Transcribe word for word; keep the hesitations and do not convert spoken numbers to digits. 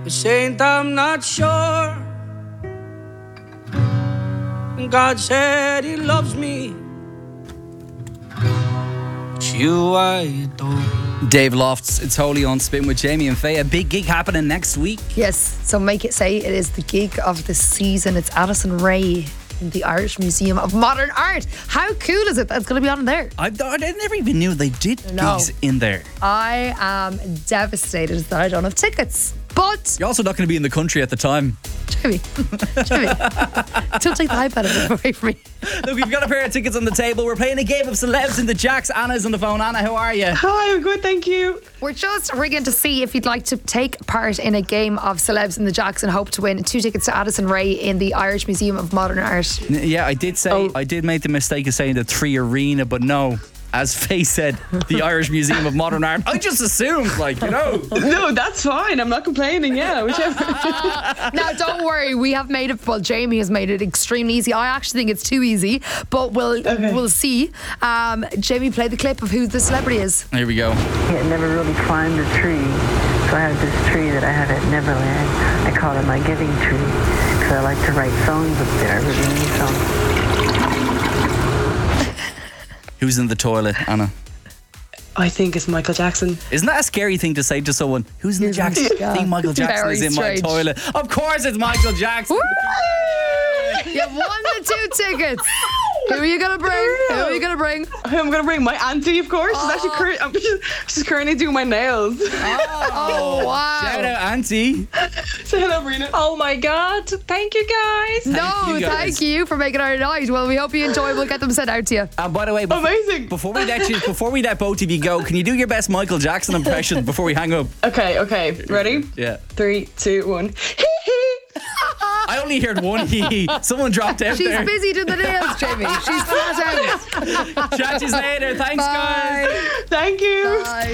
Saint, I'm not sure. God said he loves me. It's you I adore. Dave Lofts, it's Holy on Spin with Jamie and Faye. A big gig happening next week. Yes, so make it say it is the gig of the season. It's Addison Rae in the Irish Museum of Modern Art. How cool is it that's going to be on there? I, I never even knew they did No. gigs in there. I am devastated that I don't have tickets. But, You're also not going to be in the country at the time. Jimmy, Jimmy, don't take the hype out of it away from me. Look, we've got a pair of tickets on the table. We're playing a game of celebs in the Jacks. Anna's on the phone. Anna, how are you? Hi, I'm good, thank you. We're just ringing to see if you'd like to take part in a game of celebs in the Jacks and hope to win two tickets to Addison Rae in the Irish Museum of Modern Art. Yeah, I did say, Oh. I did make the mistake of saying the Three Arena, but no. As Faye said, the Irish Museum of Modern Art. I just assumed, like, you know. No, that's fine. I'm not complaining. Yeah, whichever. Now, don't worry, we have made it. Well, Jamie has made it extremely easy. I actually think it's too easy, but we'll Okay. we'll see. Um, Jamie, play the clip of who the celebrity is. Here we go. I never really climbed a tree, so I have this tree that I have at Neverland. I call it my giving tree because I like to write songs up there, really neat songs. Who's in the toilet, Anna? I think it's Michael Jackson. Isn't that a scary thing to say to someone? Who's in the Jackson? Yeah. I think Michael Jackson Very is in strange. my toilet. Of course it's Michael Jackson. You have won the two tickets. Who are you gonna bring? Who are you gonna bring? I'm gonna bring my auntie, of course. She's actually cur- I'm just, she's currently doing my nails. Oh wow! Shout out, Auntie. Say hello, Brina. Oh my God. Thank you guys. No, you, guys. thank you for making our night. Well, we hope you enjoy. We'll get them sent out to you. And by the way, before, Amazing. before we let you, before we let both of you go, can you do your best Michael Jackson impression before we hang up? Okay, okay. Ready? Yeah. Three, two, one. I only heard one hee hee. Someone dropped out She's there. busy doing the nails, Jamie. She's flat out. Chat to you later. Thanks, guys. Bye. Thank you. Bye.